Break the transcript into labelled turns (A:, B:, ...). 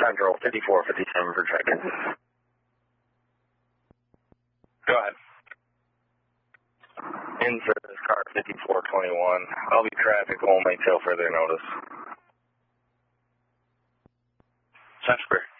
A: Central 5457 for check-in.
B: Go ahead.
A: In service car 5421. I'll be traffic only till further notice.
B: Central.